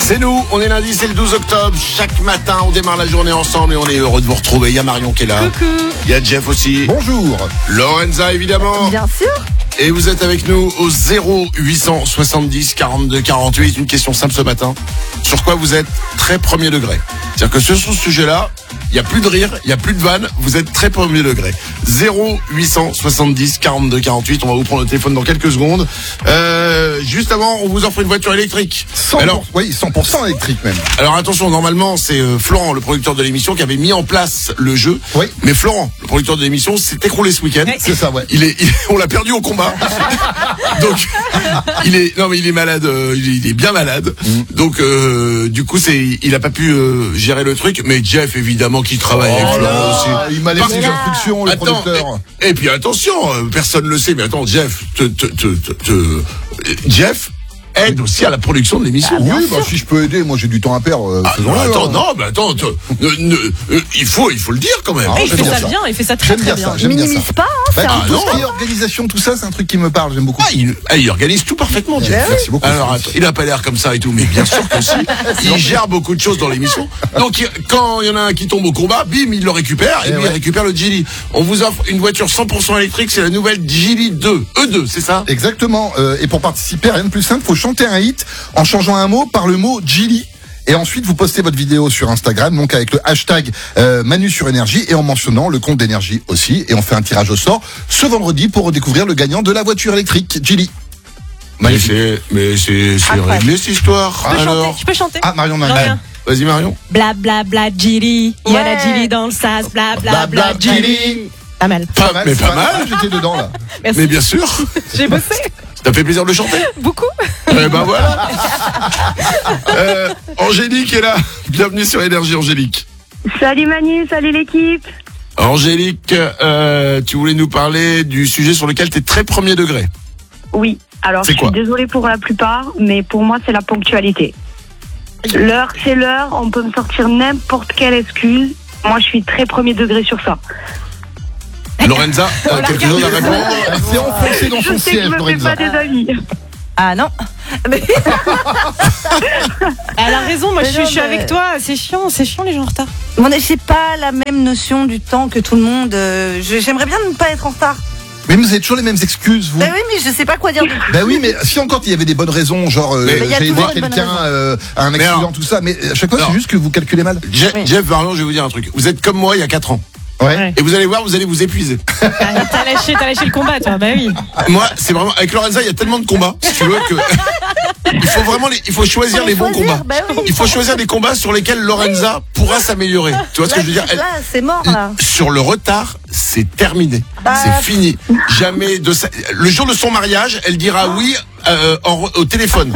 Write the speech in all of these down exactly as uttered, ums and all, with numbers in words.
C'est nous, on est lundi, c'est le douze octobre. Chaque matin, on démarre la journée ensemble et on est heureux de vous retrouver. Il y a Marion qui est là. Coucou. Il y a Jeff aussi. Bonjour. Lorenza, évidemment. Bien sûr. Et vous êtes avec nous au zéro huit cent soixante-dix quarante-deux quarante-huit. Une question simple ce matin. Sur quoi vous êtes très premier degré? C'est-à-dire que sur ce sujet-là, il n'y a plus de rire, il n'y a plus de vanne, vous êtes très premier degré. zéro huit cent soixante-dix quarante-deux quarante-huit, on va vous prendre le téléphone dans quelques secondes. Euh, juste avant, on vous offre une voiture électrique. cent pour cent, alors, oui, cent pour cent électrique même. Alors attention, normalement, c'est euh, Florent, le producteur de l'émission, qui avait mis en place le jeu. Oui. Mais Florent, le producteur de l'émission, s'est écroulé ce week-end. C'est ça, ouais. Il est, il- on l'a perdu au combat. Donc, il est, non mais il est malade, euh, il, est, il est bien malade. Mm. Donc, euh, du coup, c'est, il a pas pu euh, gérer le truc. Mais Jeff, évidemment, qui travaille avec Oh Florent là, aussi. il m'a laissé Parce les que- instructions, le Attends, producteur. et, et puis attention, euh, personne ne le sait, mais attends, Jeff, te, te, te, te- te- euh, Jeff aide aussi à la production de l'émission. Oui, bah, si je peux aider, moi j'ai du temps à perdre. euh, Ah, non, faisons-le, attends, hein. non, mais attends, te- ne- ne- euh, il faut, il faut le dire quand même. Ah, Et il j'aime fait bien ça ça. bien, il fait ça très J'aime très bien bien. ça, j'aime bien Minimise ça. pas, hein, Bah, c'est écoute, un tout non. ce qui est organisation, tout ça, c'est un truc qui me parle, j'aime beaucoup. Ah, il, ah, il organise tout parfaitement, Jeff. Merci beaucoup. Alors, attends, il a pas l'air comme ça et tout, mais bien sûr que si. Il gère beaucoup de choses dans l'émission. Donc, il- quand il y en a un qui tombe au combat, bim, il le récupère et Eh lui, ouais. il récupère le Geely. On vous offre une voiture cent pour cent électrique, c'est la nouvelle Geely deux. E deux, c'est ça? Exactement. euh, et pour participer, rien de plus simple, faut chanter un hit en changeant un mot par le mot Geely. Et ensuite, vous postez votre vidéo sur Instagram, donc avec le hashtag euh, Manu sur Énergie et en mentionnant le compte d'énergie aussi. Et on fait un tirage au sort ce vendredi pour redécouvrir le gagnant de la voiture électrique Geely. Mais Magnifique. c'est, mais c'est, c'est Incroyable. réglé cette histoire. Je peux Alors, chanter, je peux chanter. Ah, Marion Non, Nanel. rien. vas-y Marion. Bla bla bla Gilly, il y a la Ouais. Gilly dans le sas, bla bla bla Bla, bla, Gilly. Pas mal. Pas, mais c'est pas mal. J'étais dedans là. Merci. Mais bien sûr. J'ai bossé Ça fait plaisir de le chanter. beaucoup. Eh ben voilà. Euh, Angélique est là. Bienvenue sur Énergie, Angélique. Salut Manu, salut l'équipe. Angélique, euh, tu voulais nous parler du sujet sur lequel tu es très premier degré. Oui, alors C'est je quoi suis désolée pour la plupart, mais pour moi c'est la ponctualité. L'heure c'est l'heure, on peut me sortir n'importe quelle excuse. Moi je suis très premier degré sur ça. Lorenza, euh, quelque chose à répondre? Elle s'est enfoncée dans Je son sais que siège, je me fais Lorenza. pas des amis. Ah non. Elle a raison, moi je Mais suis, non, je suis mais- avec toi. C'est chiant, c'est chiant les gens en retard. On n'a pas la même notion du temps que tout le monde. euh, je- J'aimerais bien ne pas être en retard. Mais vous avez toujours les mêmes excuses, vous. Bah oui, mais je sais pas quoi dire. de plus. Ben oui, mais si encore il y avait des bonnes raisons, genre euh, Mais- Mais il y a j'ai aidé toujours une bonne quelqu'un raison. euh, à un Mais accident, alors- tout ça, mais à chaque fois Alors- c'est juste que vous calculez mal. Je- Oui. Jeff, Marion, je vais vous dire un truc. Vous êtes comme moi il y a quatre ans. Ouais. Et vous allez voir, vous allez vous épuiser. Ah, T'as lâché, t'as lâché le combat, toi. Bah oui. Moi, c'est vraiment, avec Lorenza, il y a tellement de combats, si tu veux, que, il faut vraiment les, il faut choisir Faut les les bons choisir, combats. bah oui. Il faut choisir des combats sur lesquels Lorenza pourra s'améliorer. Tu vois ce que je veux dire? Elle- Là, c'est mort là. sur le retard, c'est terminé. Bah, c'est fini. Jamais de sa- le jour de son mariage, elle dira oui euh, en re- au téléphone.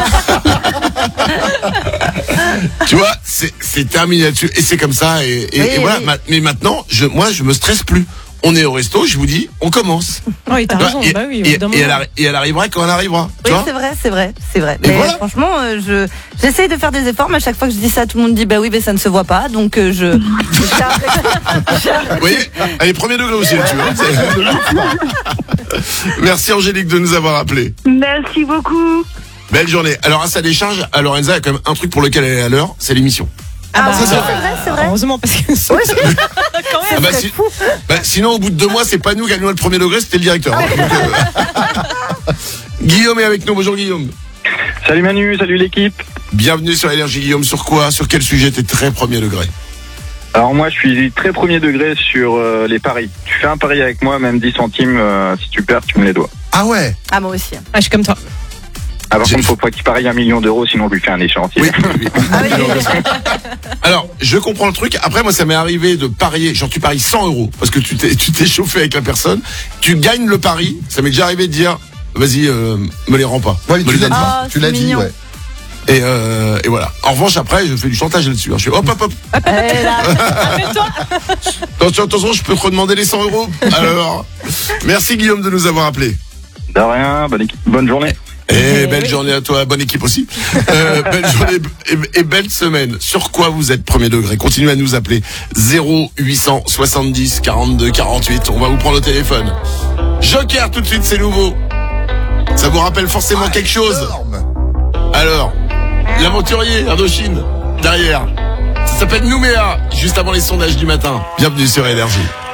Tu vois, c'est c'est terminé là-dessus et c'est comme ça et, et- Oui, et voilà. oui. Ma- mais maintenant, je moi je me stresse plus. On est au resto, je vous dis, on commence. Oui, t'as Tu vois, raison. et, Bah oui. et- au bout d'un et elle, moment. arri- et elle arrivera quand elle arrivera. Tu Oui, vois c'est vrai, c'est vrai, c'est vrai. Et Mais voilà. franchement, euh, je j'essaye de faire des efforts, mais à chaque fois que je dis ça, tout le monde dit bah oui, mais ça ne se voit pas, donc euh, je. Vous voyez, elle est premier degré aussi, tu vois. Merci Angélique de nous avoir appelés. Merci beaucoup. Belle journée. Alors à sa décharge, à Lorenza, il y a quand même un truc pour lequel elle est à l'heure, c'est l'émission. Ah bah, oui, c'est ça. vrai, c'est vrai. Heureusement, parce que ça- quand Ah même. bah, C'est si- fou. bah, sinon, au bout de deux mois, c'est pas nous qui gagnons le premier degré, c'était le directeur. Donc, euh, Guillaume est avec nous. Bonjour Guillaume. Salut Manu, salut l'équipe. Bienvenue sur Énergie Guillaume. Sur quoi? Sur quel sujet t'es très premier degré? Alors moi je suis très premier degré sur euh, les paris. Tu fais un pari avec moi, même dix centimes, euh, si tu perds, tu me les dois. Ah ouais. Ah moi aussi. Ah, je suis comme toi. Ah, par J'ai- contre, faut pas qu'il parie un million d'euros, sinon on lui fait un échéancier. Oui, oui, oui. Ah oui, oui, oui. Alors, je comprends le truc. Après, moi, ça m'est arrivé de parier. Genre, tu paries cent euros parce que tu t'es, tu t'es chauffé avec la personne. Tu gagnes le pari. Ça m'est déjà arrivé de dire, vas-y, euh, me les rends pas. Ouais, mais Me tu les l'as donne dit. pas. Ah, Tu c'est l'as dit, mignon. ouais. Et, euh, et voilà. En revanche, après, je fais du chantage là-dessus. hein. Je fais hop, hop, hop. Eh là, Rappelle-toi. Attention, attention, je peux te redemander les cent euros. Alors, merci Guillaume de nous avoir appelés. De rien, bonne, équipe- bonne journée. Et Eh belle oui. journée à toi, bonne équipe aussi. Euh, belle journée et, et belle semaine. Sur quoi vous êtes premier degré? Continuez à nous appeler zéro huit cent soixante-dix quarante-deux quarante-huit. On va vous prendre au téléphone. Joker tout de suite, c'est nouveau. Ça vous rappelle forcément quelque chose? Énorme. Alors, L'aventurier, Indochine, derrière. Ça s'appelle Nouméa, juste avant les sondages du matin. Bienvenue sur Énergie.